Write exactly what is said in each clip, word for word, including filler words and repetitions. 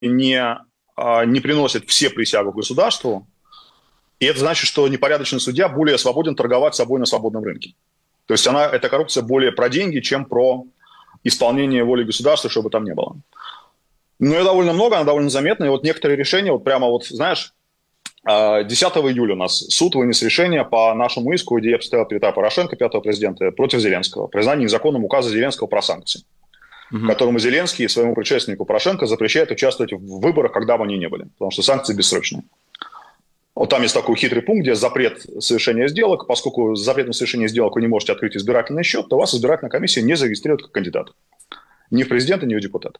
не, не приносят все присягу государству, и это значит, что непорядочный судья более свободен торговать собой на свободном рынке. То есть она, эта коррупция более про деньги, чем про исполнение воли государства, что бы там ни было. Но ее довольно много, она довольно заметна. И вот некоторые решения, вот прямо вот, знаешь, десятого июля у нас суд вынес решение по нашему иску, где я поставил Петра Порошенко, пятого президента, против Зеленского. Признание незаконным указа Зеленского про санкции, угу. которому Зеленский своему предшественнику Порошенко запрещает участвовать в выборах, когда бы они ни были. Потому что санкции бессрочные. Вот там есть такой хитрый пункт, где запрет совершения сделок. Поскольку с запретом совершения сделок вы не можете открыть избирательный счет, то вас избирательная комиссия не зарегистрирует как кандидата. Ни в президента, ни в депутата.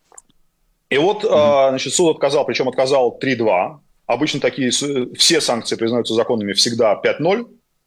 И вот mm-hmm. значит, суд отказал, причем отказал три-два. Обычно такие все санкции признаются законными всегда пять-ноль.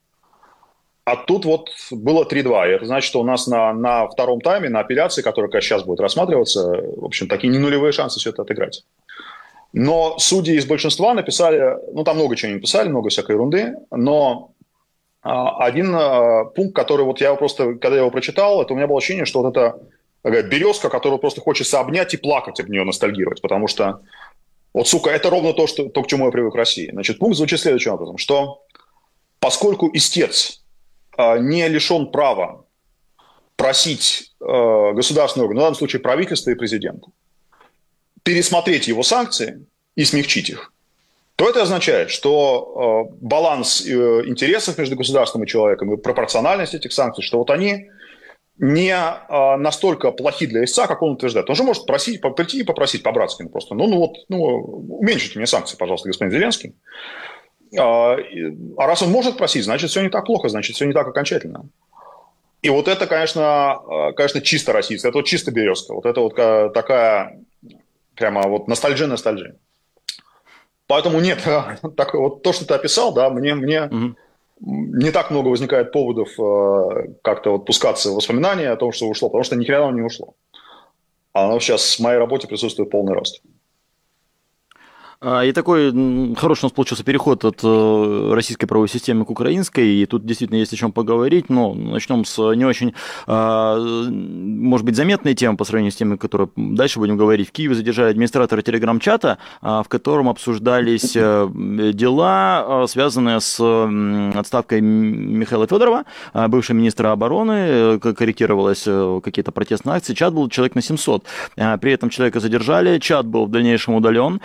А тут вот было три-два. И это значит, что у нас на, на втором тайме, на апелляции, которая, конечно, сейчас будет рассматриваться, в общем, такие не нулевые шансы все это отыграть. Но судьи из большинства написали, ну там много чего не написали, много всякой ерунды, но а, один а, пункт, который вот я просто, когда я его прочитал, это у меня было ощущение, что вот это такая березка, которую просто хочется обнять и плакать об нее, ностальгировать, потому что вот, сука, это ровно то, что, то, к чему я привык в России. Значит, пункт звучит следующим образом, что поскольку истец а, не лишен права просить а, государственный орган, в данном случае правительство и президента, пересмотреть его санкции и смягчить их, то это означает, что э, баланс э, интересов между государством и человеком и пропорциональность этих санкций, что вот они не э, настолько плохи для истца, как он утверждает. Он же может просить, прийти и попросить по-братски, ну, просто, ну, ну вот, ну, уменьшите мне санкции, пожалуйста, господин Зеленский. А, а раз он может просить, значит, все не так плохо, значит, все не так окончательно. И вот это, конечно, конечно чисто российское, это вот чисто березка, вот это вот такая... Прямо вот ностальжи-ностальжи. Поэтому нет, так, вот то, что ты описал, да, мне, мне угу. не так много возникает поводов э, как-то вот пускаться в воспоминания о том, что ушло, потому что ни хрена не ушло. А оно сейчас в моей работе присутствует полный рост. И такой хороший у нас получился переход от российской правовой системы к украинской, и тут действительно есть о чем поговорить, но начнем с не очень, может быть, заметной темы по сравнению с теми, которые дальше будем говорить. В Киеве задержали администратора телеграм-чата, в котором обсуждались дела, связанные с отставкой Михаила Федорова, бывшего министра обороны, корректировалось какие-то протестные акции. Чат был человек на семьсот. При этом человека задержали, чат был в дальнейшем удален.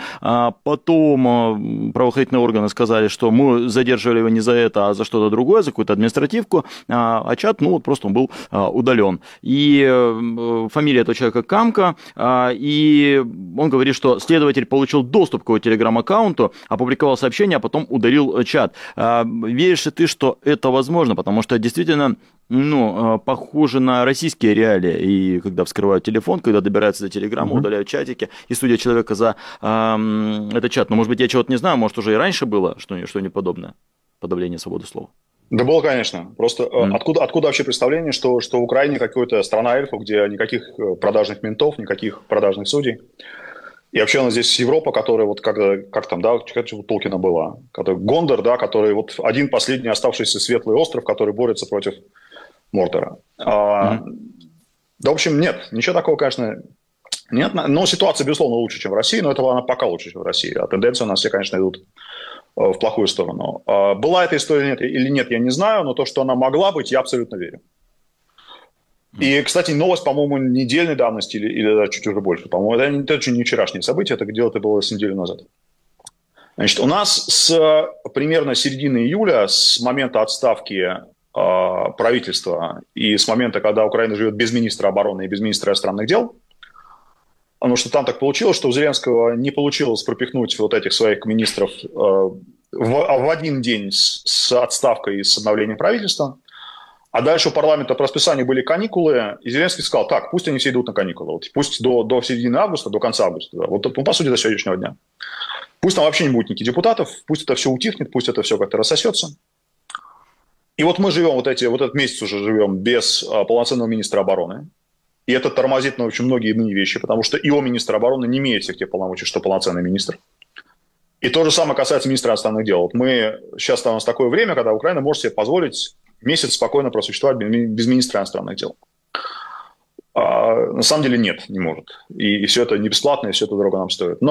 Потом правоохранительные органы сказали, что мы задерживали его не за это, а за что-то другое, за какую-то административку, а чат, ну, вот просто он был удален. И фамилия этого человека Камка, и он говорит, что следователь получил доступ к его телеграм-аккаунту, опубликовал сообщение, а потом удалил чат. Веришь ли ты, что это возможно? Потому что действительно... ну, похоже на российские реалии. И когда вскрывают телефон, когда добираются до телеграмма, mm-hmm. удаляют чатики, и судят человека за э, этот чат. Но, может быть, я чего-то не знаю, может, уже и раньше было что-нибудь подобное, подавление свободы слова. Да было, конечно. Просто mm-hmm. откуда, откуда вообще представление, что, что в Украине какая-то страна эльфов, где никаких продажных ментов, никаких продажных судей. И вообще у нас здесь Европа, которая вот как, как там, да, как у Толкина была, который, Гондор, да, который вот один последний оставшийся светлый остров, который борется против Мордора. Mm-hmm. А, да, в общем, нет, ничего такого, конечно, нет. Но ситуация, безусловно, лучше, чем в России, но это она пока лучше, чем в России. А тенденции у нас все, конечно, идут в плохую сторону. А, была эта история нет, или нет, я не знаю, но то, что она могла быть, я абсолютно верю. Mm-hmm. И, кстати, новость, по-моему, недельной давности или, или чуть уже больше. По-моему, это, это не вчерашнее событие, это дело-то было с неделю назад. Значит, у нас с примерно середины июля, с момента отставки правительства и с момента, когда Украина живет без министра обороны и без министра иностранных дел, потому что там так получилось, что у Зеленского не получилось пропихнуть вот этих своих министров в, в один день с, с отставкой и с обновлением правительства, а дальше у парламента по расписанию были каникулы, и Зеленский сказал, так, пусть они все идут на каникулы, вот, пусть до, до середины августа, до конца августа, да, вот ну, по сути до сегодняшнего дня. Пусть там вообще не будет никаких депутатов, пусть это все утихнет, пусть это все как-то рассосется. И вот мы живем, вот, эти, вот этот месяц уже живем без а, полноценного министра обороны. И это тормозит на очень многие иные вещи, потому что и его министр обороны не имеет всех тех полномочий, что полноценный министр. И то же самое касается министра иностранных дел. Вот мы, сейчас у нас такое время, когда Украина может себе позволить месяц спокойно просуществовать без министра иностранных дел. А, на самом деле нет, не может. И, и все это не бесплатно, и все это дорого нам стоит.